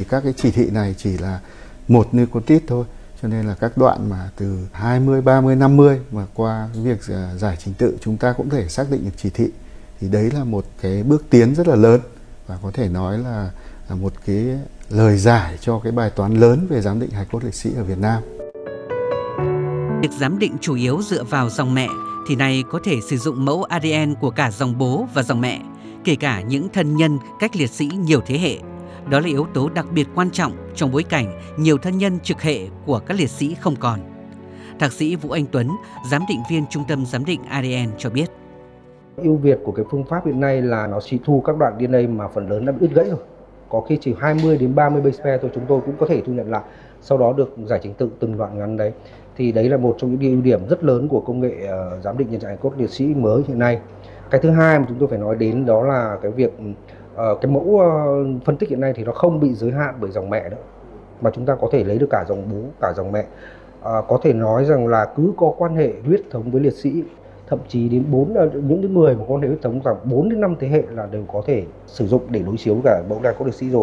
các cái chỉ thị này chỉ là một nucleotide thôi, cho nên là các đoạn mà từ 20, 30, 50 mà qua cái việc giải trình tự chúng ta cũng thể xác định được chỉ thị. Thì đấy là một cái bước tiến rất là lớn và có thể nói là một cái lời giải cho cái bài toán lớn về giám định hài cốt liệt sĩ ở Việt Nam. Việc giám định chủ yếu dựa vào dòng mẹ thì nay có thể sử dụng mẫu ADN của cả dòng bố và dòng mẹ, kể cả những thân nhân cách liệt sĩ nhiều thế hệ. Đó là yếu tố đặc biệt quan trọng trong bối cảnh nhiều thân nhân trực hệ của các liệt sĩ không còn. Thạc sĩ Vũ Anh Tuấn, giám định viên Trung tâm Giám định ADN cho biết. Ưu việt của cái phương pháp hiện nay là nó chỉ thu các đoạn DNA mà phần lớn đã bị đứt gãy rồi. Có khi chỉ 20 đến 30 base pair thôi chúng tôi cũng có thể thu nhận lại, sau đó được giải trình tự từng đoạn ngắn đấy. Thì đấy là một trong những ưu điểm rất lớn của công nghệ giám định nhận dạng hài cốt liệt sĩ mới hiện nay. Cái thứ hai mà chúng tôi phải nói đến đó là cái việc cái mẫu phân tích hiện nay thì nó không bị giới hạn bởi dòng mẹ nữa, mà chúng ta có thể lấy được cả dòng bố, cả dòng mẹ. Có thể nói rằng là cứ có quan hệ huyết thống với liệt sĩ, thậm chí đến những người mà có quan hệ huyết thống khoảng 4 đến 5 thế hệ là đều có thể sử dụng để đối chiếu với cả mẫu hài cốt liệt sĩ rồi.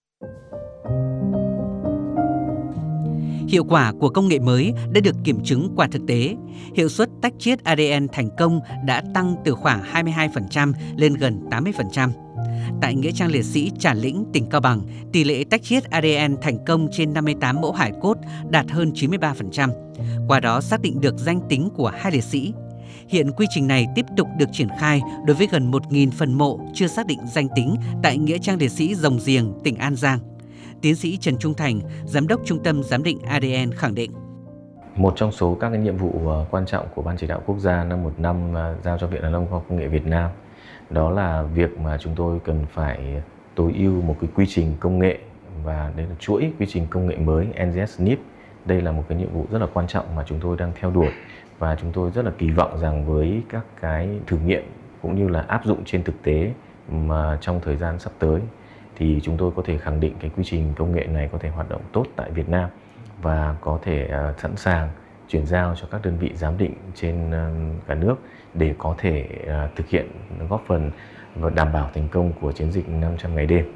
Hiệu quả của công nghệ mới đã được kiểm chứng qua thực tế. Hiệu suất tách chiết ADN thành công đã tăng từ khoảng 22% lên gần 80%. Tại Nghĩa trang liệt sĩ Trà Lĩnh, tỉnh Cao Bằng, tỷ lệ tách chiết ADN thành công trên 58 mẫu hài cốt đạt hơn 93%. Qua đó xác định được danh tính của 2 liệt sĩ. Hiện quy trình này tiếp tục được triển khai đối với gần 1.000 phần mộ chưa xác định danh tính tại Nghĩa trang liệt sĩ Rồng Giềng, tỉnh An Giang. Tiến sĩ Trần Trung Thành, Giám đốc Trung tâm Giám định ADN khẳng định. Một trong số các cái nhiệm vụ quan trọng của Ban Chỉ đạo Quốc gia năm 1 năm giao cho Viện Hàn Lâm Khoa học Công nghệ Việt Nam, đó là việc mà chúng tôi cần phải tối ưu một cái quy trình công nghệ, và đây là chuỗi quy trình công nghệ mới NGS-NIPT. Đây là một cái nhiệm vụ rất là quan trọng mà chúng tôi đang theo đuổi, và chúng tôi rất là kỳ vọng rằng với các cái thử nghiệm cũng như là áp dụng trên thực tế mà trong thời gian sắp tới thì chúng tôi có thể khẳng định cái quy trình công nghệ này có thể hoạt động tốt tại Việt Nam và có thể sẵn sàng chuyển giao cho các đơn vị giám định trên cả nước để có thể thực hiện góp phần và đảm bảo thành công của chiến dịch 500 ngày đêm.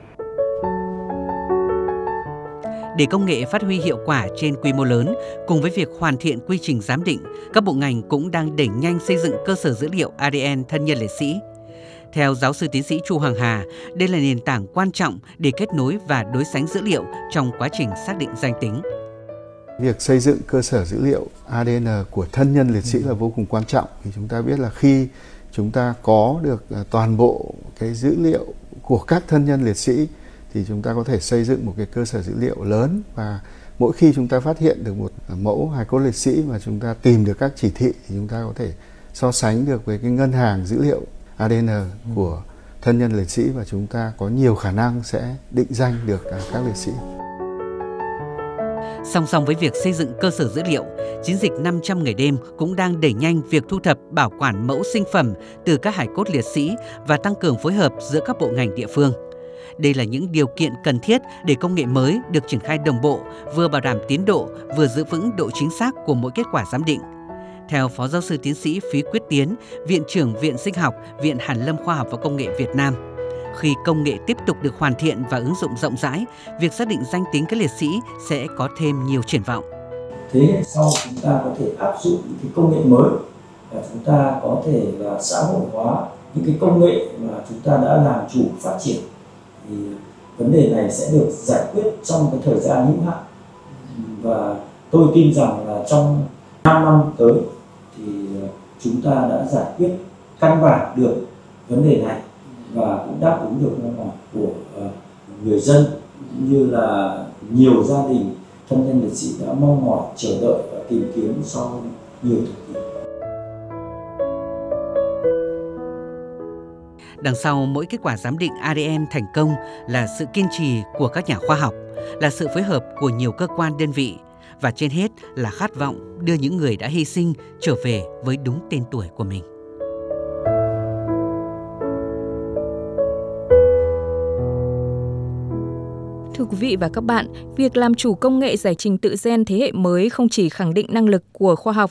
Để công nghệ phát huy hiệu quả trên quy mô lớn, cùng với việc hoàn thiện quy trình giám định, các bộ ngành cũng đang đẩy nhanh xây dựng cơ sở dữ liệu ADN thân nhân liệt sĩ. Theo giáo sư tiến sĩ Chu Hoàng Hà, đây là nền tảng quan trọng để kết nối và đối sánh dữ liệu trong quá trình xác định danh tính. Việc xây dựng cơ sở dữ liệu ADN của thân nhân liệt sĩ là vô cùng quan trọng. Thì chúng ta biết là khi chúng ta có được toàn bộ cái dữ liệu của các thân nhân liệt sĩ thì chúng ta có thể xây dựng một cái cơ sở dữ liệu lớn, và mỗi khi chúng ta phát hiện được một mẫu hài cốt liệt sĩ mà chúng ta tìm được các chỉ thị thì chúng ta có thể so sánh được với cái ngân hàng dữ liệu ADN của thân nhân liệt sĩ, và chúng ta có nhiều khả năng sẽ định danh được các liệt sĩ. Song song với việc xây dựng cơ sở dữ liệu, chiến dịch 500 ngày đêm cũng đang đẩy nhanh việc thu thập, bảo quản mẫu sinh phẩm từ các hài cốt liệt sĩ và tăng cường phối hợp giữa các bộ ngành địa phương. Đây là những điều kiện cần thiết để công nghệ mới được triển khai đồng bộ, vừa bảo đảm tiến độ, vừa giữ vững độ chính xác của mỗi kết quả giám định. Theo Phó Giáo sư Tiến sĩ Phí Quyết Tiến, Viện trưởng Viện Sinh học, Viện Hàn Lâm Khoa học và Công nghệ Việt Nam, khi công nghệ tiếp tục được hoàn thiện và ứng dụng rộng rãi, việc xác định danh tính các liệt sĩ sẽ có thêm nhiều triển vọng. Thế hệ sau chúng ta có thể áp dụng những cái công nghệ mới và chúng ta có thể là xã hội hóa những cái công nghệ mà chúng ta đã làm chủ phát triển, thì vấn đề này sẽ được giải quyết trong cái thời gian hữu hạn, và tôi tin rằng là trong 5 năm tới thì chúng ta đã giải quyết căn bản được vấn đề này và cũng đáp ứng được mong mỏi của người dân, cũng như là nhiều gia đình thân nhân liệt sĩ đã mong mỏi chờ đợi và tìm kiếm sau nhiều thập kỷ. Đằng sau mỗi kết quả giám định ADN thành công là sự kiên trì của các nhà khoa học, là sự phối hợp của nhiều cơ quan đơn vị, và trên hết là khát vọng đưa những người đã hy sinh trở về với đúng tên tuổi của mình. Thưa quý vị và các bạn, việc làm chủ công nghệ giải trình tự gen thế hệ mới không chỉ khẳng định năng lực của khoa học